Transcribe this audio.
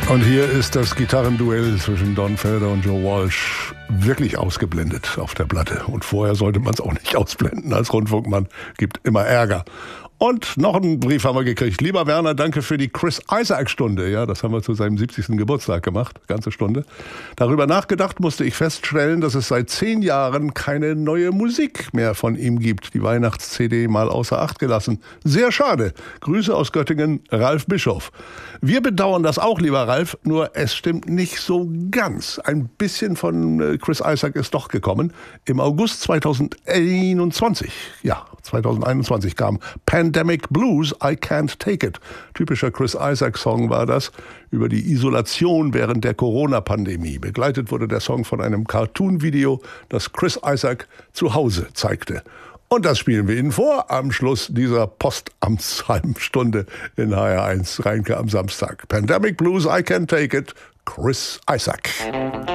Und hier ist das Gitarrenduell zwischen Don Felder und Joe Walsh wirklich ausgeblendet auf der Platte. Und vorher sollte man es auch nicht ausblenden. Als Rundfunkmann gibt immer Ärger. Und noch einen Brief haben wir gekriegt. Lieber Werner, danke für die Chris Isaak-Stunde. Ja, das haben wir zu seinem 70. Geburtstag gemacht, ganze Stunde. Darüber nachgedacht musste ich feststellen, dass es seit 10 Jahren keine neue Musik mehr von ihm gibt. Die Weihnachts-CD mal außer Acht gelassen. Sehr schade. Grüße aus Göttingen, Ralf Bischof. Wir bedauern das auch, lieber Ralf, nur es stimmt nicht so ganz. Ein bisschen von Chris Isaak ist doch gekommen. Im August 2021, ja, 2021 kam Pandemic Blues, I Can't Take It. Typischer Chris Isaak-Song war das, über die Isolation während der Corona-Pandemie. Begleitet wurde der Song von einem Cartoon-Video, das Chris Isaak zu Hause zeigte. Und das spielen wir Ihnen vor am Schluss dieser Postamtshalbstunde in HR1 Rheinke am Samstag. Pandemic Blues, I Can't Take It, Chris Isaak.